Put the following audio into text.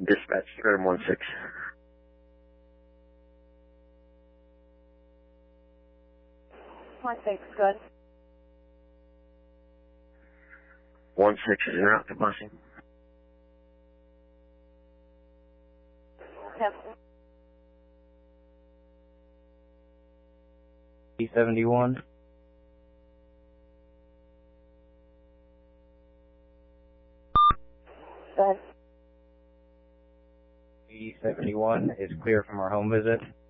Dispatch, Square 16. One six, good. 16 is en route to Bussing. Yep. E71. Good. E71 is clear from our home visit.